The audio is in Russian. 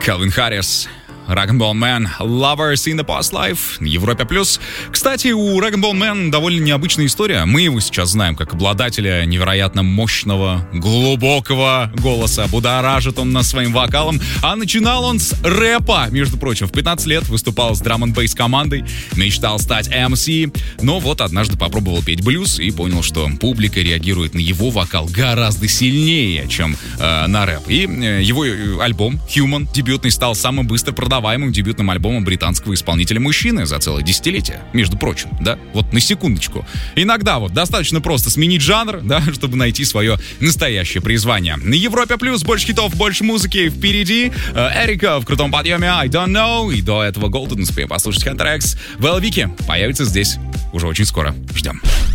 Калвин Харрис, Rag & Bone Man, Lovers in the Past Life, Европе плюс. Кстати, у Rag & Bone Man довольно необычная история. Мы его сейчас знаем как обладателя невероятно мощного, глубокого голоса. Будоражит он нас своим вокалом. А начинал он с рэпа, между прочим. В 15 лет выступал с драм-н-бейс командой, мечтал стать MC. Но вот однажды попробовал петь блюз и понял, что публика реагирует на его вокал гораздо сильнее, чем на рэп. И его альбом Human дебютный стал самым быстро продаваемым дебютным альбомом британского исполнителя-мужчины за целое десятилетие, между прочим, да, вот на секундочку. Иногда вот достаточно просто сменить жанр, да, чтобы найти свое настоящее призвание. На Европе плюс больше хитов, больше музыки впереди. Эрика в крутом подъеме I Don't Know, и до этого Golden успеем послушать Hunter X. Вэл Вики появится здесь уже очень скоро. Ждем.